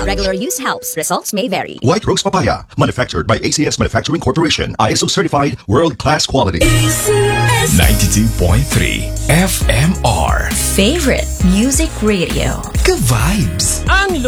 regular use helps. Results may vary. White Rose Papaya, manufactured by ACS Manufacturing Corporation. ISO certified, world-class quality. 92.3 FMR. Favorite Music Radio. Ka-vibes. Ang